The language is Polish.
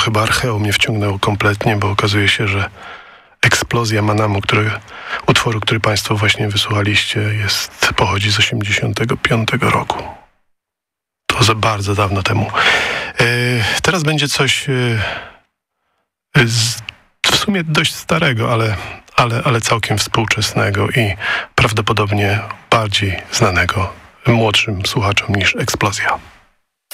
chyba Archeum mnie wciągnęło kompletnie, bo okazuje się, że Eksplozja Manamu, utworu, który państwo właśnie wysłuchaliście, pochodzi z 85 roku. To za bardzo dawno temu. Teraz będzie coś w sumie dość starego, ale całkiem współczesnego i prawdopodobnie bardziej znanego młodszym słuchaczom niż Eksplozja.